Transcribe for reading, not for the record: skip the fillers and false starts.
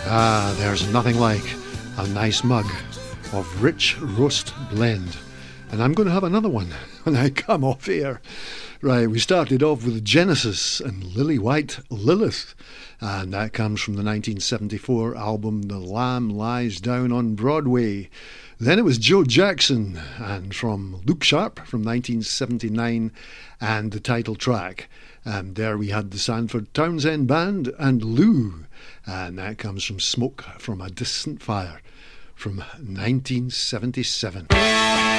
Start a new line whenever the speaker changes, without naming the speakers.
Ah, there's nothing like a nice mug of rich roast blend. And I'm going to have another one when I come off air. Right, we started off with Genesis and Lily White Lilith. And that comes from the 1974 album The Lamb Lies Down on Broadway. Then it was Joe Jackson and from Look Sharp from 1979 and the title track. And there we had the Sanford Townsend Band and Lou. And that comes from Smoke from a Distant Fire from 1977.